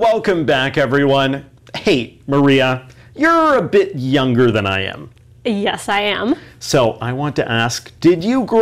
welcome back, everyone. Hey, Maria, you're a bit younger than I am. Yes, I am. So I want to ask, did you grow